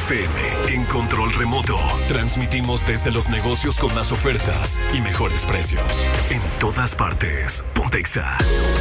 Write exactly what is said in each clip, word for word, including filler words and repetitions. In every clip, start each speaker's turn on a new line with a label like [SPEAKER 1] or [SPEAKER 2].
[SPEAKER 1] F M, en control remoto. Transmitimos desde los negocios con más ofertas y mejores precios. En todas partes. Ponte Exa.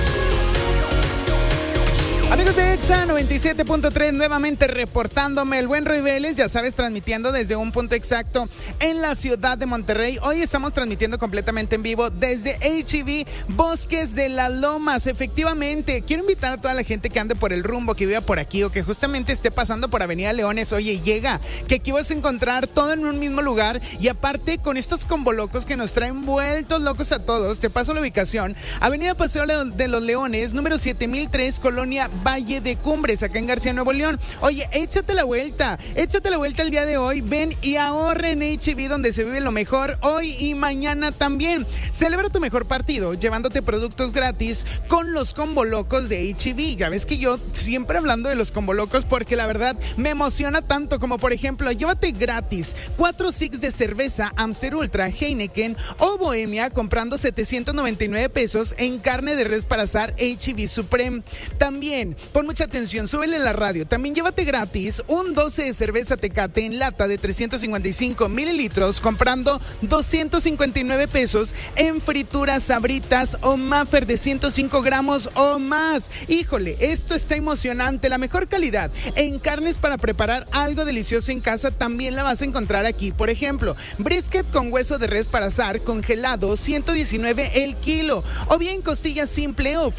[SPEAKER 2] Amigos de Exa noventa y siete punto tres, nuevamente reportándome el buen Roy Vélez, ya sabes, transmitiendo desde un punto exacto en la ciudad de Monterrey. Hoy estamos transmitiendo completamente en vivo desde H E B Bosques de las Lomas. Efectivamente, quiero invitar a toda la gente que ande por el rumbo, que viva por aquí o que justamente esté pasando por Avenida Leones. Oye, llega, que aquí vas a encontrar todo en un mismo lugar y aparte con estos combo locos que nos traen vueltos locos a todos. Te paso la ubicación: Avenida Paseo de los Leones, número siete mil tres, Colonia Valle de Cumbres, acá en García, Nuevo León. Oye, échate la vuelta, échate la vuelta el día de hoy. Ven y ahorra en H E B, donde se vive lo mejor hoy y mañana también. Celebra tu mejor partido llevándote productos gratis con los combo locos de H E B. Ya ves que yo siempre hablando de los combo locos porque la verdad me emociona tanto, como por ejemplo, llévate gratis cuatro six de cerveza Amstel Ultra, Heineken o Bohemia comprando setecientos noventa y nueve pesos en carne de res para asar H E B Supreme. También pon mucha atención, súbele la radio. También llévate gratis un doce de cerveza Tecate en lata de trescientos cincuenta y cinco mililitros comprando doscientos cincuenta y nueve pesos en frituras Sabritas o Maffer de ciento cinco gramos o más. Híjole, esto está emocionante. La mejor calidad en carnes para preparar algo delicioso en casa también la vas a encontrar aquí. Por ejemplo, brisket con hueso de res para asar congelado, ciento diecinueve el kilo. O bien costilla simple o